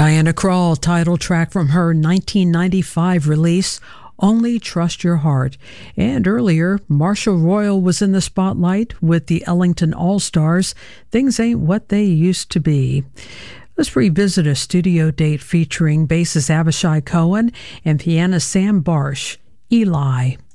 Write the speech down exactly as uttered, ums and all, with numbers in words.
Diana Krall, title track from her nineteen ninety-five release, Only Trust Your Heart. And earlier, Marshall Royal was in the spotlight with the Ellington All-Stars, Things Ain't What They Used to Be. Let's revisit a studio date featuring bassist Abishai Cohen and pianist Sam Barsh, Eli.